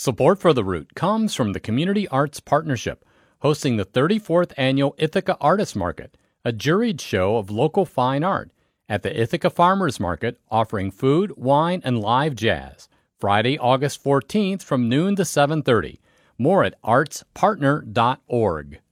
Support for The Root comes from the Community Arts Partnership, hosting the 34th Annual Ithaca Artist Market, a juried show of local fine art, at the Ithaca Farmers Market, offering food, wine, and live jazz. Friday, August 14th from noon to 7:30. More at artspartner.org.